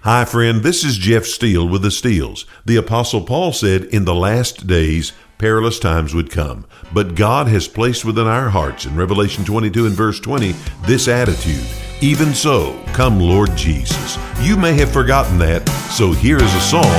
Hi, friend. This is Jeff Steele with the Steeles. The Apostle Paul said in the last days, perilous times would come. But God has placed within our hearts, in Revelation 22 and verse 20, this attitude. Even so, come Lord Jesus. You may have forgotten that, so here is a song